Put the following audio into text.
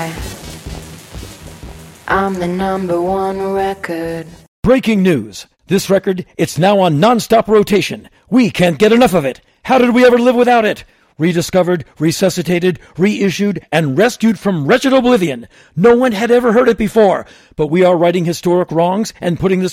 why I'm the number one record. Breaking news. This record, it's now on non-stop rotation. We can't get enough of it. How did we ever live without it? Rediscovered, resuscitated, reissued, and rescued from wretched oblivion. No one had ever heard it before, but we are righting historic wrongs and putting this